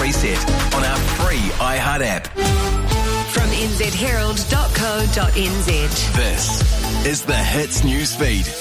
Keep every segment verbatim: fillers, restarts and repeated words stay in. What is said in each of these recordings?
Reset on our free iHeart app. From n z herald dot co dot n z. This is the Hits Newsfeed.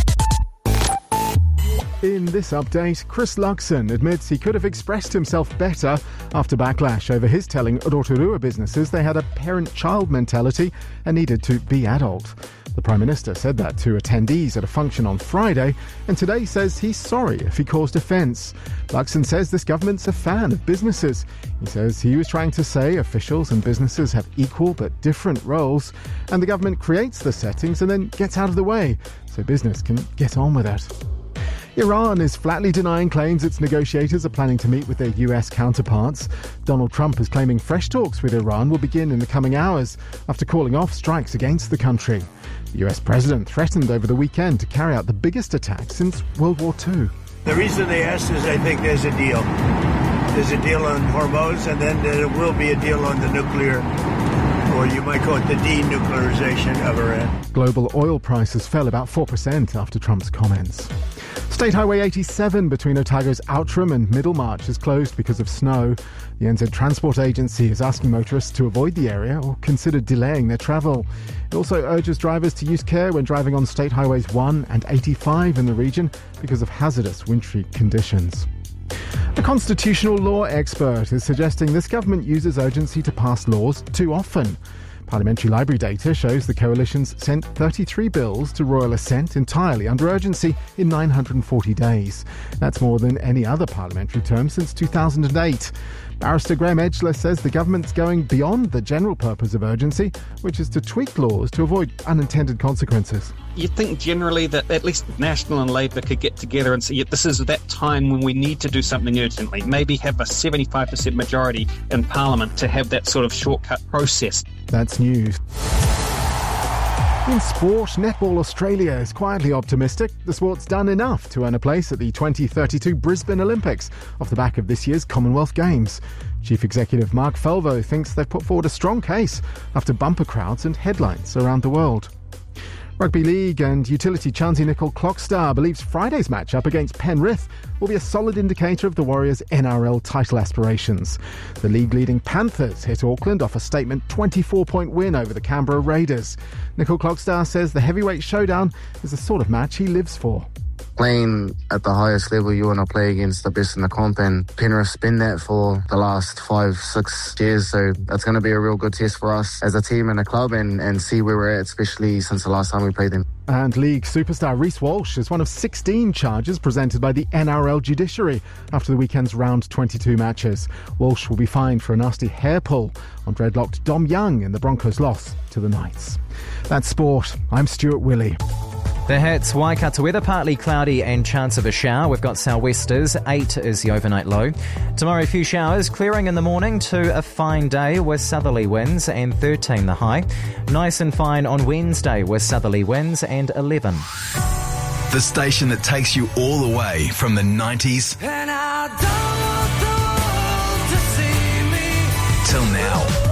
In this update, Chris Luxon admits he could have expressed himself better after backlash over his telling Rotorua businesses they had a parent-child mentality and needed to be adult. The Prime Minister said that to attendees at a function on Friday, and today says he's sorry if he caused offence. Luxon says this government's a fan of businesses. He says he was trying to say officials and businesses have equal but different roles, and the government creates the settings and then gets out of the way so business can get on with it. Iran is flatly denying claims its negotiators are planning to meet with their U S counterparts. Donald Trump is claiming fresh talks with Iran will begin in the coming hours after calling off strikes against the country. The U S president threatened over the weekend to carry out the biggest attack since World War Two. The reason they asked is I think there's a deal. There's a deal on Hormuz, and then there will be a deal on the nuclear, or you might call it the denuclearization of Iran. Global oil prices fell about four percent after Trump's comments. State Highway eighty-seven between Otago's Outram and Middlemarch is closed because of snow. The N Z Transport Agency is asking motorists to avoid the area or consider delaying their travel. It also urges drivers to use care when driving on State Highways one and eighty-five in the region because of hazardous wintry conditions. A constitutional law expert is suggesting this government uses urgency to pass laws too often. Parliamentary Library data shows the coalition's sent thirty-three bills to royal assent entirely under urgency in nine hundred forty days. That's more than any other parliamentary term since two thousand eight. Barrister Graham Edgler says the government's going beyond the general purpose of urgency, which is to tweak laws to avoid unintended consequences. You'd think generally that at least National and Labour could get together and say, yeah, this is that time when we need to do something urgently. Maybe have a seventy-five percent majority in Parliament to have that sort of shortcut process. That's news. In sport, Netball Australia is quietly optimistic the sport's done enough to earn a place at the twenty thirty-two Brisbane Olympics off the back of this year's Commonwealth Games. Chief Executive Mark Falvo thinks they've put forward a strong case after bumper crowds and headlines around the world. Rugby League and utility Chansey Nicol Clockstar believes Friday's matchup against Penrith will be a solid indicator of the Warriors' N R L title aspirations. The league-leading Panthers hit Auckland off a statement twenty-four point win over the Canberra Raiders. Nicol Clockstar says the heavyweight showdown is the sort of match he lives for. Playing at the highest level, you want to play against the best in the comp, and Penrith's been that for the last five, six years, so that's going to be a real good test for us as a team and a club, and, and see where we're at, especially since the last time we played them. And league superstar Reece Walsh is one of sixteen charges presented by the N R L judiciary after the weekend's round twenty-two matches. Walsh will be fined for a nasty hair pull on dreadlocked Dom Young in the Broncos' loss to the Knights. That's sport. I'm Stuart Willey. The Hits, Waikato weather, partly cloudy and chance of a shower. We've got sou'westers, eight is the overnight low. Tomorrow, a few showers, clearing in the morning to a fine day with southerly winds and thirteen the high. Nice and fine on Wednesday with southerly winds and eleven. The station that takes you all the way from the nineties And I don't want the world to see me till now.